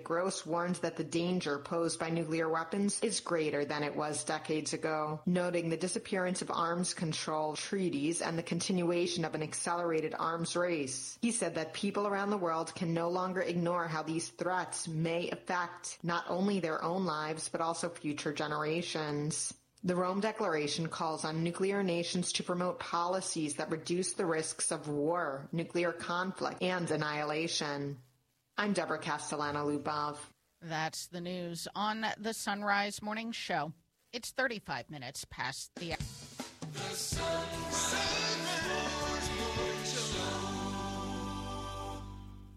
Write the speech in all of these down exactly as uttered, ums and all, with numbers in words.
Gross warns that the danger posed by nuclear weapons is greater than it was decades ago, noting the disappearance of arms control treaties and the continuation of an accelerated arms race. He said that people around the world can no longer ignore how these threats may affect not only their own lives, but also future generations. The Rome Declaration calls on nuclear nations to promote policies that reduce the risks of war, nuclear conflict, and annihilation. I'm Deborah Castellano-Lubov. That's the news on the Sunrise Morning Show. It's thirty-five minutes past the... The Sunrise Morning Show.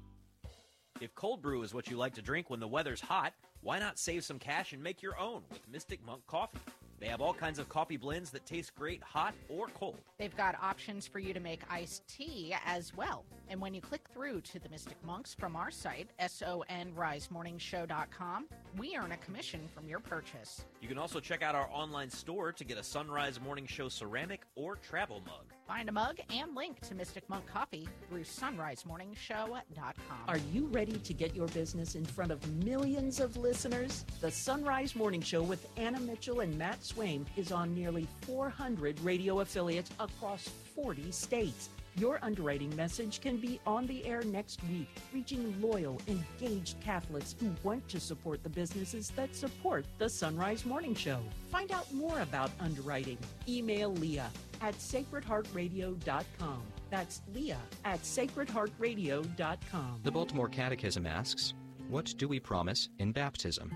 If cold brew is what you like to drink when the weather's hot, why not save some cash and make your own with Mystic Monk Coffee? They have all kinds of coffee blends that taste great hot or cold. They've got options for you to make iced tea as well. And when you click through to the Mystic Monks from our site, sunrise morning show dot com, we earn a commission from your purchase. You can also check out our online store to get a Sunrise Morning Show ceramic or travel mug. Find a mug and link to Mystic Monk Coffee through sunrise morning show dot com. Are you ready to get your business in front of millions of listeners? The Sunrise Morning Show with Anna Mitchell and Matt Swaim is on nearly four hundred radio affiliates across forty states. Your underwriting message can be on the air next week, reaching loyal, engaged Catholics who want to support the businesses that support the Sunrise Morning Show. Find out more about underwriting. Email Leah at sacred heart radio dot com. That's Leah at sacred heart radio dot com. The Baltimore Catechism asks, what do we promise in baptism?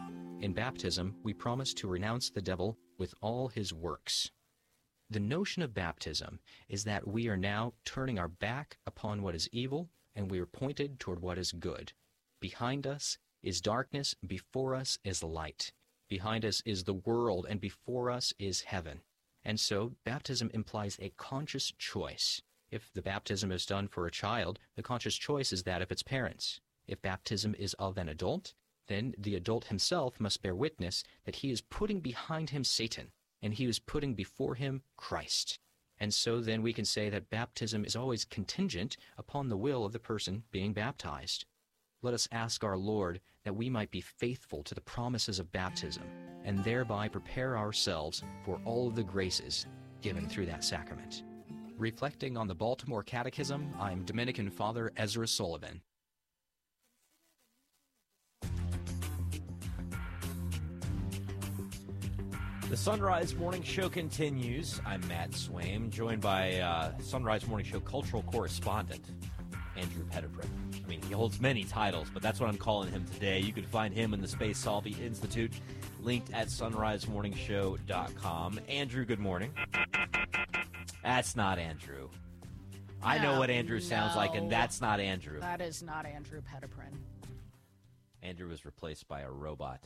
In baptism, we promise to renounce the devil with all his works. The notion of baptism is that we are now turning our back upon what is evil, and we are pointed toward what is good. Behind us is darkness, before us is light. Behind us is the world, and before us is heaven. And so, baptism implies a conscious choice. If the baptism is done for a child, the conscious choice is that of its parents. If baptism is of an adult, then the adult himself must bear witness that he is putting behind him Satan, and he is putting before him Christ. And so then we can say that baptism is always contingent upon the will of the person being baptized. Let us ask our Lord that we might be faithful to the promises of baptism, and thereby prepare ourselves for all of the graces given through that sacrament. Reflecting on the Baltimore Catechism, I'm Dominican Father Ezra Sullivan. The Sunrise Morning Show continues. I'm Matt Swaim, joined by uh, Sunrise Morning Show cultural correspondent, Andrew Petitbrin. I mean, he holds many titles, but that's what I'm calling him today. You can find him in the Space Solvi Institute, linked at sunrise morning show dot com. Andrew, good morning. That's not Andrew. I know No, what Andrew sounds like, and no. that's not Andrew. That is not Andrew Petitbrin. Andrew was replaced by a robot.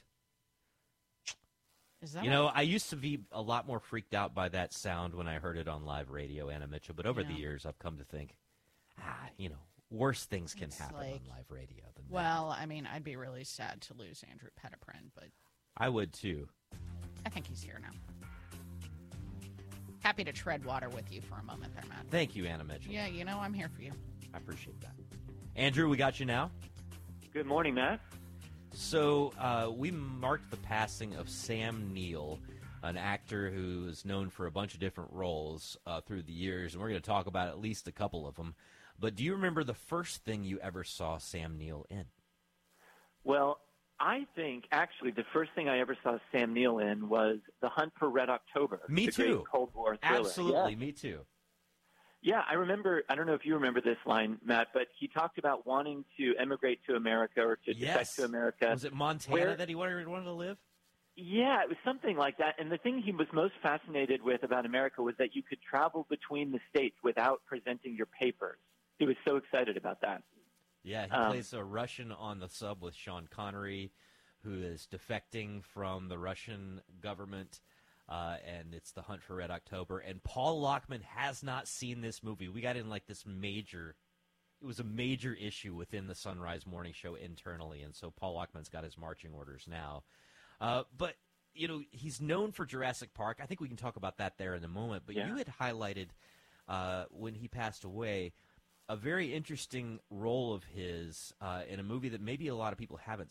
Is that You know, I used to be a lot more freaked out by that sound when I heard it on live radio, Anna Mitchell, but over Yeah. the years I've come to think, ah, you know, worse things can It's happen like- on live radio than that. Well, I mean, I'd be really sad to lose Andrew Petitbrin, but I would too. I think he's here now. Happy to tread water with you for a moment there, Matt. Thank you, Anna Mitchell. Yeah, you know I'm here for you. I appreciate that. Andrew, we got you now. Good morning, Matt. So uh, we marked the passing of Sam Neill, an actor who is known for a bunch of different roles uh, through the years, and we're going to talk about at least a couple of them. But do you remember the first thing you ever saw Sam Neill in? Well, I think actually the first thing I ever saw Sam Neill in was The Hunt for Red October. Me the too. Great Cold War thriller. Absolutely, Yeah. me too. Yeah, I remember, I don't know if you remember this line, Matt, but he talked about wanting to emigrate to America or to Yes. defect to America. Was it Montana Where- that he wanted, wanted to live? Yeah, it was something like that. And the thing he was most fascinated with about America was that you could travel between the states without presenting your papers. He was so excited about that. Yeah, he Um, plays a Russian on the sub with Sean Connery, who is defecting from the Russian government, uh, and it's The Hunt for Red October. And Paul Lockman has not seen this movie. We got in like this major, it was a major issue within the Sunrise Morning Show internally, and so Paul Lockman's got his marching orders now. Uh, but, you know, he's known for Jurassic Park. I think we can talk about that there in a moment. But Yeah. you had highlighted, uh, when he passed away, a very interesting role of his uh, in a movie that maybe a lot of people haven't